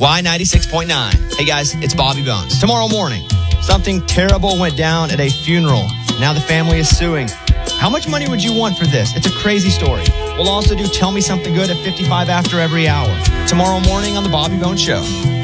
Y96.9. Hey guys, it's Bobby Bones. Tomorrow morning, something terrible went down at a funeral. Now the family is suing. How much money would you want for this? It's a crazy story. We'll also do Tell Me Something Good at 55 after every hour. Tomorrow morning on The Bobby Bones Show.